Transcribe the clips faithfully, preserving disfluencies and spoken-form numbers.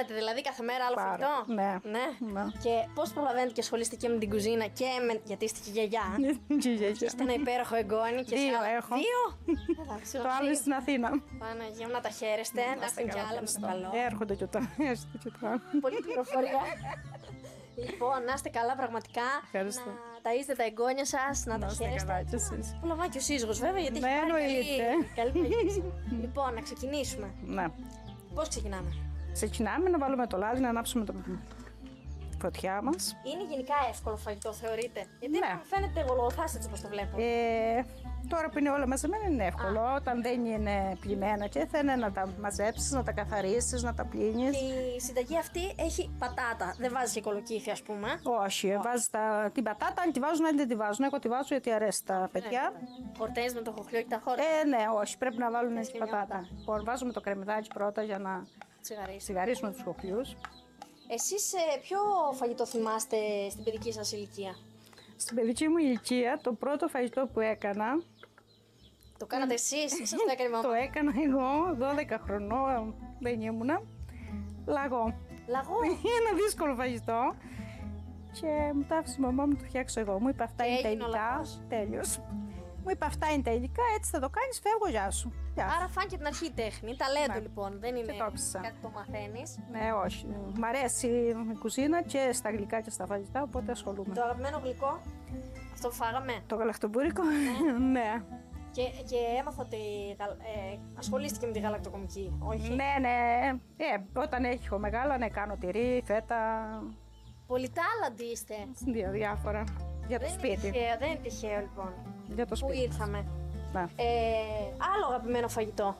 Κάνετε δηλαδή κάθε μέρα άλλο Πάρα, φαγητό. ναι. ναι. Ναι. Και πώς προλαβαίνετε και ασχολείστε και με την κουζίνα και με. Γιατί είστε και γιαγιά. Και είστε ένα υπέροχο εγγόνι. Και Δύο σε... έχω. Δύο! Εντάξει, Το άλλο είναι στην Αθήνα. Παναγία μου, να τα χαίρεστε. Να έρθουν κι άλλα με το καλό. Έρχονται και τώρα. Έρχονται και τώρα. Πολύ πληροφορία. Λοιπόν, να είστε καλά πραγματικά. Ευχαριστώ. Να ταΐζετε τα εγγόνια σας, να τα είστε καλά χαίρεστε. κι εσείς. Προλαβάει και ο σύζυγος βέβαια, γιατί Ναι, έχει πάρει εννοείται. καλή, καλή μαγείρεση. Λοιπόν, να ξεκινήσουμε. Ναι. Πώς ξεκινάμε? Ξεκινάμε να βάλουμε το λάδι, να ανάψουμε το φωτιά μας. Είναι γενικά εύκολο φαγητό, θεωρείτε? Γιατί Ναι. μου φαίνεται γολογοθάς έτσι όπως το βλέπω. Ε, τώρα που είναι όλα μαζεμένα είναι εύκολο. Α. Όταν δεν είναι πλημμένα και θα είναι να τα μαζέψεις, να τα καθαρίσεις, να τα πλύνεις. Και η συνταγή αυτή έχει πατάτα. Δεν βάζει και κολοκύθι, ας πούμε. Όχι, βάζεις τα, την πατάτα, αν τη βάζουν, αν δεν τη βάζουν. Εγώ τη βάζω γιατί αρέσει τα παιδιά. Χορταίνεις με το χοχλιό και τα χόρτα. Ε, ναι, όχι, πρέπει να βάλουν και την πατάτα. Λοιπόν, βάζουμε το κρεμμυδάκι πρώτα για να Τσιγαρίσι. τσιγαρίσουμε τους χοχλιούς. Εσείς ε, ποιο φαγητό θυμάστε στην παιδική σας ηλικία? Στην παιδική μου ηλικία, το πρώτο φαγητό που έκανα. Το κάνατε εσείς ή σας το έκανε η μαμά? Το έκανα εγώ, δώδεκα χρονών, δεν ήμουνα. Λαγό. Λαγό. Ένα δύσκολο φαγητό. Και μου τα άφησε η μαμά μου, το φτιάξω εγώ. Μου είπε αυτά Και είναι τα έγινε ο υλικά. λαγός. Τέλειος. Μου είπε αυτά είναι τα υλικά, έτσι θα το κάνεις, φεύγω, γεια σου. Γεια σου. Άρα φάνηκε την αρχή η τέχνη. Ταλέντο Ναι. λοιπόν. Δεν είναι το άφησα. κάτι που το μαθαίνεις. Ναι, όχι. Μ' αρέσει η κουζίνα και στα γλυκά και στα φαγητά, οπότε ασχολούμαι. Το αγαπημένο γλυκό, αυτό που φάγαμε. Το γαλακτομπούρικο, ναι. Και, και έμαθα ότι ε, ασχολήστηκε με τη γαλακτοκομική, όχι? Ναι, ναι. Ε, όταν έχω μεγάλα, ναι, κάνω τυρί, φέτα, Πολυτάλαντοι είστε. δύο διάφορα. Για το Δεν είναι σπίτι. τυχαίο, δεν είναι τυχαίο λοιπόν. Για το Πού σπίτι. ήρθαμε. Ναι. Ε, άλλο αγαπημένο φαγητό.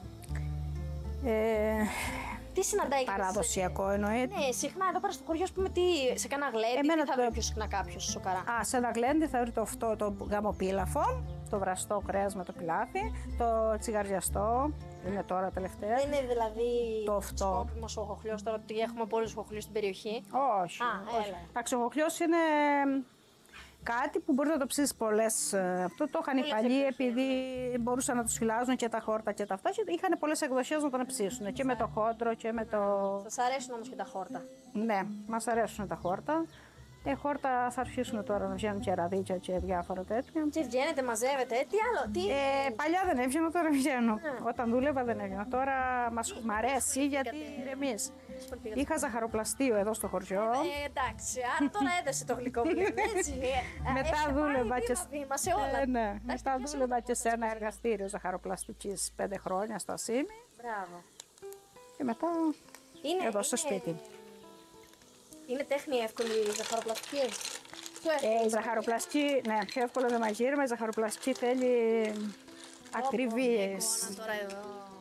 Ε, Τι συναντάει? παραδοσιακό εννοείται. Ναι, συχνά εδώ πέρα στο χωριό, ας πούμε, τι, σε κάνα γλέντι, Εμένα τι θα το- βρει πιο συχνά κάποιος σοκαρά. Α, σε ένα γλέντι θα βρει το αυτό το γαμοπίλαφο, το βραστό κρέας με το πιλάφι, το τσιγαριαστό, είναι τώρα τελευταία. Δεν είναι δηλαδή Το αυτό. σκόπιμος ο χοχλιός τώρα ότι έχουμε πολλούς χοχλιούς στην περιοχή? Όχι. Α, όχι. έλα. Εντάξει, ο χοχλιός είναι κάτι που μπορεί να το ψήσεις πολλές. ε, Αυτό το είχαν οι Πολλές παλιοί εκδοχές. επειδή μπορούσαν να τους φυλάζουν και τα χόρτα και τα αυτά και είχαν πολλές εκδοχές να τον ψήσουν. Και με το χόντρο και με το. Σας αρέσουν όμως και τα χόρτα? Ναι, μας αρέσουν τα χόρτα. Ε, χόρτα θα αρχίσουν τώρα να βγαίνουν και ραδίκια και διάφορα τέτοια. Και βγαίνετε, μαζεύετε, τι άλλο, τι. Ε, παλιά δεν έβγαινα, τώρα βγαίνω. Όταν δούλευα δεν έβγαινα. Τώρα μας, μ' αρέσει γιατί ηρεμείς. Είχα ζαχαροπλαστείο εδώ στο χωριό. Ε, εντάξει, άρα τώρα έδεσε το γλυκό μου, λέμε, έτσι. Ε, Μετά έχετε δούλευα πάρει και, βήμα, βήμα σε όλα. Ε, ναι. Εντάξει, Μετά ποιος δούλευα είναι και το σε ένα πρώτο? εργαστήριο ζαχαροπλαστικής πέντε χρόνια στο Ασίμι Μπράβο. και μετά Είναι, εδώ στο είναι- σπίτι. Είναι τέχνη εύκολη η ζαχαροπλαστική? Πιο Ε, εύκολη. η ζαχαροπλαστική, ναι, πιο εύκολο το μαγείρεμα. Η ζαχαροπλαστική θέλει ακριβίες. Εικόνα τώρα εδώ.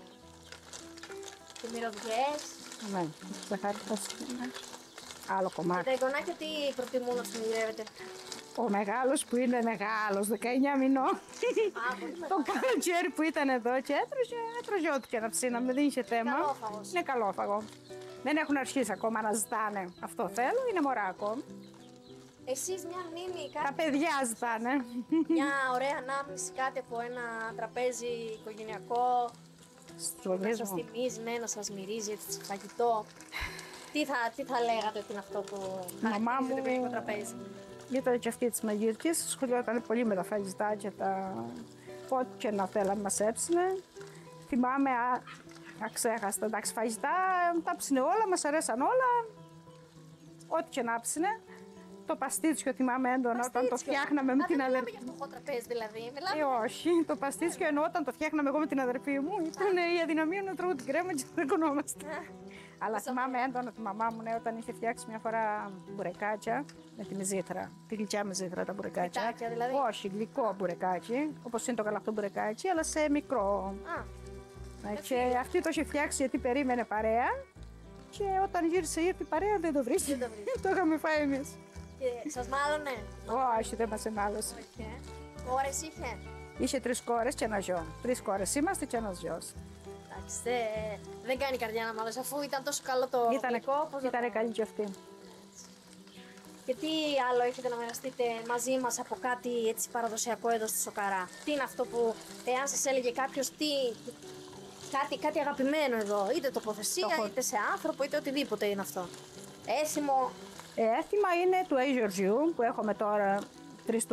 Και μυρωδιές. Ναι, ζαχαροπλαστική, ναι. Άλλο Και κομμάτι. τα εγγονάκια τι προτιμούν να μαγειρεύετε? Ο μεγάλος που είναι μεγάλος, δεκαεννιά μηνών. πολύ Το καλοκαίρι που ήταν εδώ και έτρωγε, έτρωγε ό,τι και να ψήναμε, δεν είχε θέμα. Καλόφαγος. Είναι καλόφαγο. Δεν έχουν αρχίσει ακόμα να ζητάνε. Αυτό θέλω, είναι μωρά ακόμη. Εσείς μια μνήμη, Τα κάτι, παιδιά ζητάνε. μια ωραία ανάμνηση, κάτι από ένα τραπέζι οικογενειακό, Στους να γονείς σας μου. θυμίζει, ναι, να σας μυρίζει έτσι φαγητό. Τι θα, τι θα λέγατε ότι είναι αυτό που Μαμά χαρακτηρίζει το μου- παιδικό τραπέζι? Ήταν και αυτή τη μαγειρική. Σχολιόταν πολύ με τα φαγητά και τα. Ό,τι και να θέλαμε, μα έψινε. Θυμάμαι, α, αξέχαστα. Εντάξει, φαγητά τα ψήνε όλα, μα αρέσαν όλα. Ό,τι και να ψήνε. Το παστίτσιο θυμάμαι έντονα όταν το Παστίτσιο. φτιάχναμε με Α, την δεν μιλάμε αδερφή. για φτωχό τραπέζι δηλαδή. Μιλάμε. Ε, όχι, το παστίτσιο ενώ όταν το φτιάχναμε εγώ με την αδερφή μου ήταν η αδυναμία να τρώω την κρέμα και δεν κονόμαστε. Αλλά θυμάμαι έντονα τη μαμά μου, ναι, όταν είχε φτιάξει μια φορά μπουρεκάκια με τη μυζήθρα. Τη γλυκιά μυζήθρα τα μπουρεκάκια. Φυτάκια, δηλαδή. Όχι, γλυκό μπουρεκάκι, όπως είναι το γαλακτό μπουρεκάκι, αλλά σε μικρό. Α, Ναι, και αυτή το είχε φτιάξει γιατί περίμενε παρέα. Και όταν γύρισε ήρθε η παρέα δεν το βρίσκει. Δεν το βρίσκει. Το είχαμε φάει εμείς. και σας μάλωνε. Όχι, δεν μας εμάλωσε. Όχι, ε. Κόρες είχε. Είχε τρεις κόρες και ένα γιο. Τρεις κόρες είμαστε και ένας γιος. Εντάξει, δε- δεν κάνει καρδιά να μάλωσε αφού ήταν τόσο καλό το Ήτανε, γλυκό. πώς να ήτανε το- καλή και αυτή. Και τι άλλο έχετε να μοιραστείτε μαζί μας από κάτι έτσι παραδοσιακό εδώ στη Σοκαρά? Τι είναι αυτό που, εάν σας έλεγε κάποιος, τι, κάτι, κάτι αγαπημένο εδώ, είτε τοποθεσία, Το έχω- είτε σε άνθρωπο, είτε οτιδήποτε είναι αυτό. Έθιμο. Έθιμα είναι του Αγίου Γεωργιού που έχουμε τώρα τρεις